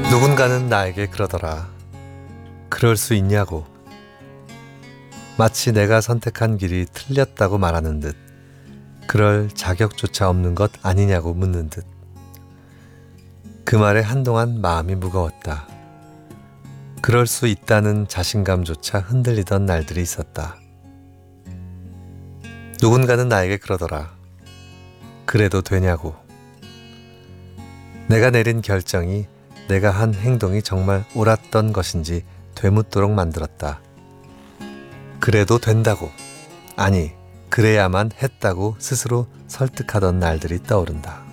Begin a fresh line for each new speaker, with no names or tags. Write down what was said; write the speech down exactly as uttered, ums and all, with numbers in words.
누군가는 나에게 그러더라. 그럴 수 있냐고. 마치 내가 선택한 길이 틀렸다고 말하는 듯, 그럴 자격조차 없는 것 아니냐고 묻는 듯. 그 말에 한동안 마음이 무거웠다. 그럴 수 있다는 자신감조차 흔들리던 날들이 있었다. 누군가는 나에게 그러더라. 그래도 되냐고. 내가 내린 결정이, 내가 한 행동이 정말 옳았던 것인지 되묻도록 만들었다. 그래도 된다고, 아니 그래야만 했다고 스스로 설득하던 날들이 떠오른다.